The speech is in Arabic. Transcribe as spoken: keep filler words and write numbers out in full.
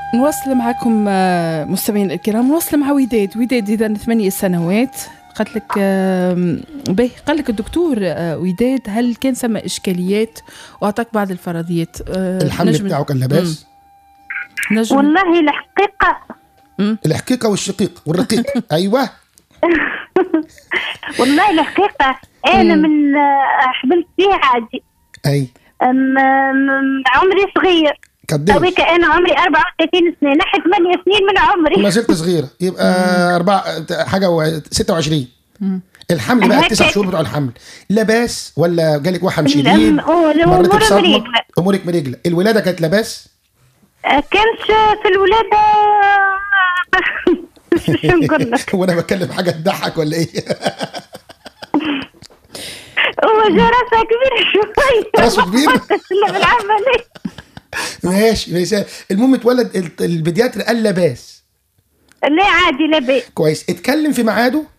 نواصل معكم مستمعين الكرام. نواصل مع وداد. وداد إذا ثمانية سنوات قالت لك به قال لك الدكتور وداد هل كان ثم إشكاليات وأعطاك بعض الفرضيات؟ الحمل بتاعه كان لاباس؟ والله الحقيقة مم. الحقيقة والشقيق والرقيق. أيوة والله الحقيقة أنا من حبلت فيه عادي. أي عمري صغير كديش؟ أنا عمري أربعة وثلاثين سنة، نحن ثمانية سنين من عمري. ما زلت صغيرة يبقى أربعة حاجة ستة وعشرين. الحمل بقى التسع شهور بتوع الحمل لباس ولا جالك وحم شديد؟ أمورك مريقلة. أمورك مريقلة. الولادة كانت لباس؟ كانت في الولادة شو نقول لك؟ وأنا بتكلم حاجة تضحك ولا إيه؟ هو جا راسه كبير شوية. راسه كبير؟ بالعملية. ماشي ماشي. المهم اتولد البيدياتر قال لباس. لا عادي لباس. كويس. اتكلم في ميعاده